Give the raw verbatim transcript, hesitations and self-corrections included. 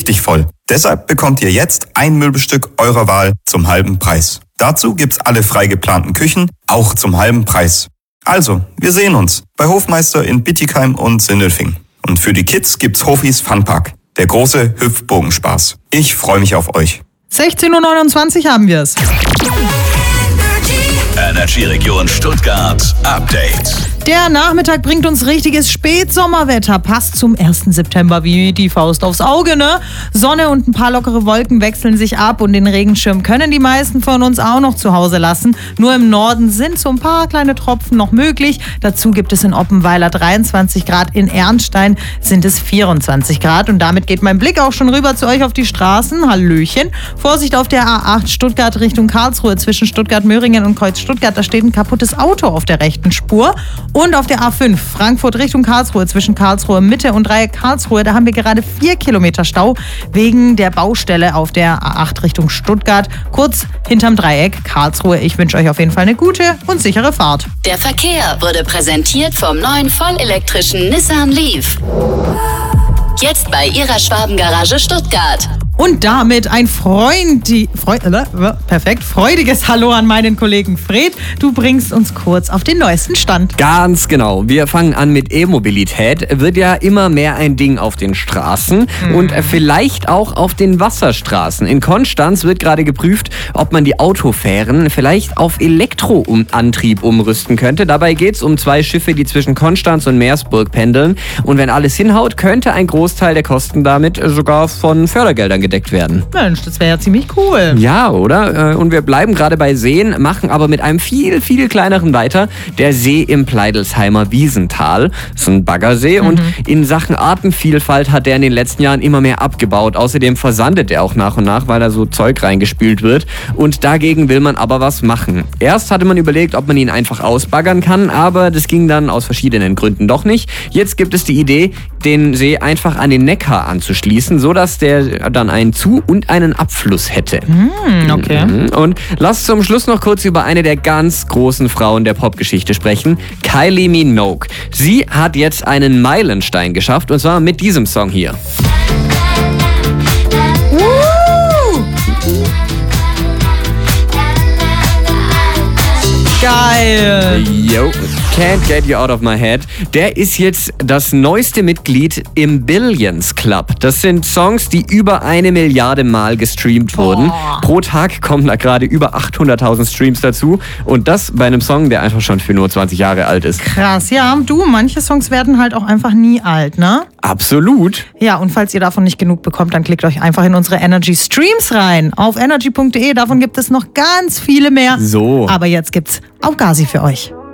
richtig voll. Deshalb bekommt ihr jetzt ein Möbelstück eurer Wahl zum halben Preis. Dazu gibt's alle frei geplanten Küchen, auch zum halben Preis. Also, wir sehen uns bei Hofmeister in Bietigheim und Sindelfingen. Und für die Kids gibt's Hofis Funpark, der große Hüpfbogenspaß. Ich freue mich auf euch. sechzehn Uhr neunundzwanzig haben wir es. Energy Region Stuttgart Update. Der Nachmittag bringt uns richtiges Spätsommerwetter. Passt zum ersten September wie die Faust aufs Auge, ne? Sonne und ein paar lockere Wolken wechseln sich ab und den Regenschirm können die meisten von uns auch noch zu Hause lassen. Nur im Norden sind so ein paar kleine Tropfen noch möglich. Dazu gibt es in Oppenweiler dreiundzwanzig Grad, in Ernstein sind es vierundzwanzig Grad. Und damit geht mein Blick auch schon rüber zu euch auf die Straßen. Hallöchen. Vorsicht auf der A acht Stuttgart Richtung Karlsruhe zwischen Stuttgart-Möhringen und Kreuz-Stuttgart. Da steht ein kaputtes Auto auf der rechten Spur. Und auf der A fünf Frankfurt Richtung Karlsruhe zwischen Karlsruhe Mitte und Dreieck Karlsruhe, da haben wir gerade vier Kilometer Stau wegen der Baustelle auf der A acht Richtung Stuttgart, kurz hinterm Dreieck Karlsruhe. Ich wünsche euch auf jeden Fall eine gute und sichere Fahrt. Der Verkehr wurde präsentiert vom neuen vollelektrischen Nissan Leaf. Jetzt bei Ihrer Schwabengarage Stuttgart. Und damit ein Freundi, Freu, äh, perfekt, freudiges Hallo an meinen Kollegen Fred. Du bringst uns kurz auf den neuesten Stand. Ganz genau. Wir fangen an mit E-Mobilität. Wird ja immer mehr ein Ding auf den Straßen hm. und vielleicht auch auf den Wasserstraßen. In Konstanz wird gerade geprüft, ob man die Autofähren vielleicht auf Elektroantrieb umrüsten könnte. Dabei geht es um zwei Schiffe, die zwischen Konstanz und Meersburg pendeln. Und wenn alles hinhaut, könnte ein Großteil der Kosten damit sogar von Fördergeldern gedeckt werden. Mensch, das wäre ja ziemlich cool. Ja, oder? Und wir bleiben gerade bei Seen, machen aber mit einem viel, viel kleineren weiter. Der See im Pleidelsheimer Wiesental. Das ist ein Baggersee mhm. und in Sachen Artenvielfalt hat der in den letzten Jahren immer mehr abgebaut. Außerdem versandet er auch nach und nach, weil da so Zeug reingespült wird. Und dagegen will man aber was machen. Erst hatte man überlegt, ob man ihn einfach ausbaggern kann, aber das ging dann aus verschiedenen Gründen doch nicht. Jetzt gibt es die Idee, den See einfach an den Neckar anzuschließen, sodass der dann einen Zu- und einen Abfluss hätte. Mm, okay. Und lasst zum Schluss noch kurz über eine der ganz großen Frauen der Popgeschichte sprechen, Kylie Minogue. Sie hat jetzt einen Meilenstein geschafft und zwar mit diesem Song hier. Geil! Yo, Can't Get You Out of My Head. Der ist jetzt das neueste Mitglied im Billions Club. Das sind Songs, die über eine Milliarde Mal gestreamt wurden. Boah. Pro Tag kommen da gerade über achthunderttausend Streams dazu. Und das bei einem Song, der einfach schon für nur zwanzig Jahre alt ist. Krass, ja. Du, manche Songs werden halt auch einfach nie alt, ne? Absolut. Ja, und falls ihr davon nicht genug bekommt, dann klickt euch einfach in unsere Energy Streams rein. Auf energy punkt de, davon gibt es noch ganz viele mehr. So. Aber jetzt gibt's Aufgasi für euch.